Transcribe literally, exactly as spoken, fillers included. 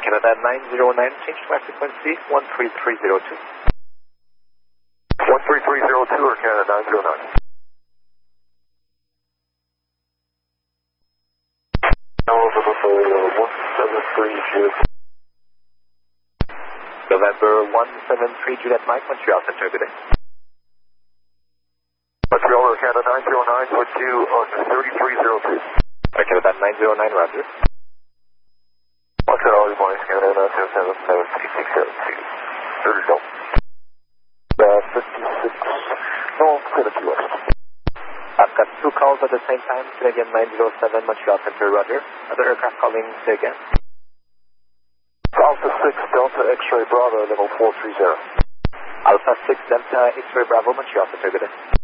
Canada nine zero nine, change to my frequency one three three zero two. one three three zero two or Canada nine zero nine. one seven three Juliet. November one seven three Juliet Mike, Montreal Center, good day. Montreal or Canada nine zero nine, put you on thirty-three zero two. Canada nine zero nine, roger. Montreal, good morning, Canada nine zero seven seven three six seven two. thirty no. Uh, fifty-six, no, seventy west. I've got two calls at the same time, Canadian nine zero seven, Montreal Center, roger. Other aircraft calling, say again. Alpha six, Delta X-ray Bravo, level four three zero. Alpha six, Delta X-ray Bravo, Montreal Center, good day.